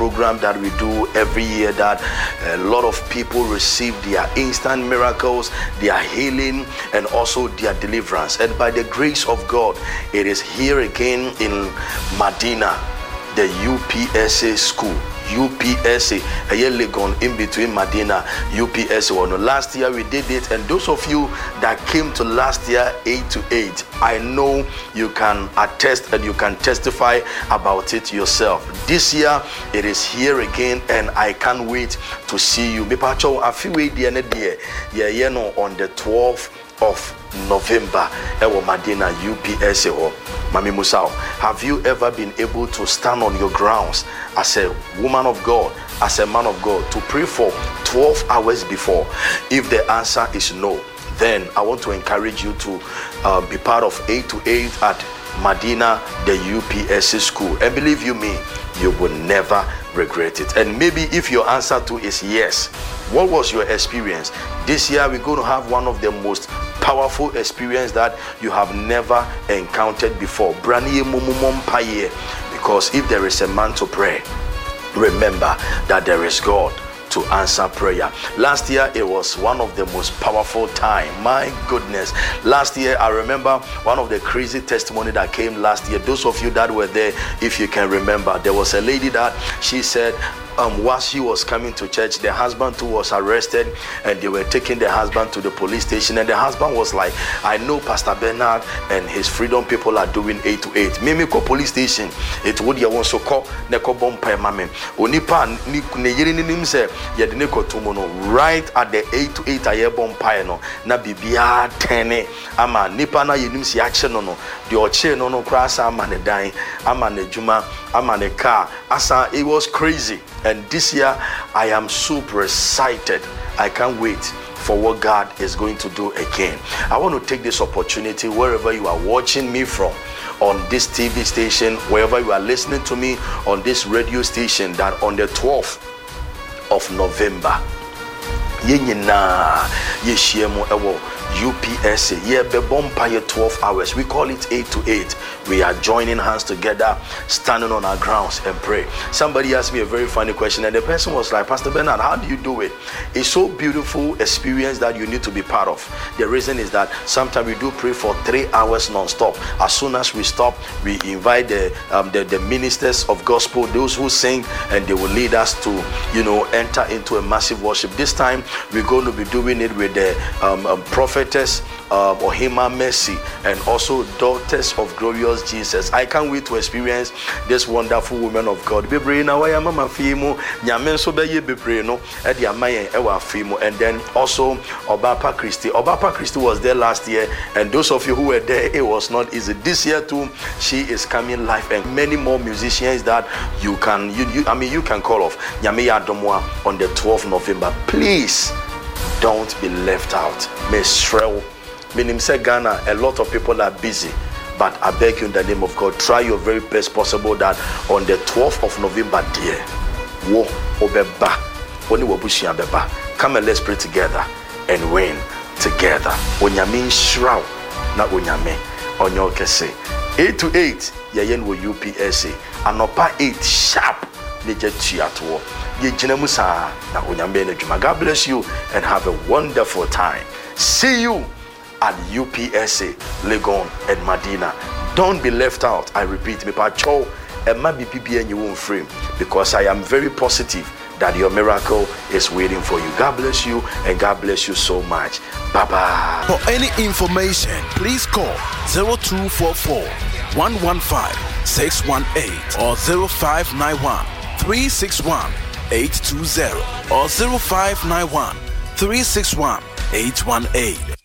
program that we do every year that a lot of people receive their instant miracles, their healing, and also their deliverance. And by the grace of God, it is here again in Medina, the UPSA school. UPSA, a year Legon in between Medina, UPSA. Well, last year we did it, and those of you that came to last year 8 to 8, I know you can attest and you can testify about it yourself. This year it is here again, and I can't wait to see you. I feel wait the end on the 12th of November, Ewo Medina UPSA. Mami Musao, have you ever been able to stand on your grounds as a woman of God, as a man of God, to pray for 12 hours before? If the answer is no, then I want to encourage you to be part of 8 to 8 at Medina, the UPSA school. And believe you me, you will never regret it. And maybe if your answer to is yes, what was your experience? This year we're going to have one of the most powerful experience that you have never encountered before. Because if there is a man to pray, remember that there is God to answer prayer. Last year it was one of the most powerful time. My goodness, last year I remember one of the crazy testimony that came last year. Those of you that were there, if you can remember, there was a lady that she said while she was coming to church, the husband too was arrested, and they were taking the husband to the police station, and the husband was like, I know Pastor Bernard and his freedom people are doing 8 to 8. Mimiko police station, it would you want to call Neko Bompa Mame. Onipa Nigerinim say, Yadineko Tumono, right at the 8 to 8 aye bompa no, na bibia tene, ama nipa na yinimsi action no, the oche no krasa ama ne dying, ama ne juma, ama ne car, asa, it was crazy. And this year, I am super excited. I can't wait for what God is going to do again. I want to take this opportunity wherever you are watching me from, on this TV station, wherever you are listening to me on this radio station, that on the 12th of November, UPSA, yeah, Bebompire 12 hours. We call it 8 to 8. We are joining hands together, standing on our grounds and pray. Somebody asked me a very funny question, and the person was like, Pastor Bernard, how do you do it? It's so beautiful experience that you need to be part of. The reason is that sometimes we do pray for 3 hours non-stop. As soon as we stop, we invite the ministers of gospel, those who sing, and they will lead us to, enter into a massive worship. This time, we're going to be doing it with the prophetess Ohima Mercy, and also Daughters of Glorious Jesus. I can't wait to experience this wonderful woman of God. And then also Obapa Christie. Obapa Christie was there last year, and those of you who were there, it was not easy. This year too, she is coming live, and many more musicians that you can call off. Nyame Adomwa on the 12th November. Please don't be left out. Mestrel. Meaning say Ghana, a lot of people are busy, but I beg you in the name of God, try your very best possible that on the 12th of November, dear, come and let's pray together and win together. Onyame shroud, not onyame onyo kese. 8 to 8, yayen wo UPSA. Anopa 8 sharp. God bless you and have a wonderful time. See you at UPSA, Legon and Medina. Don't be left out. I repeat, because I am very positive that your miracle is waiting for you. God bless you, and God bless you so much. Bye-bye. For any information, please call 0244 115 618 or 0591 361 820 or 0591 361 818.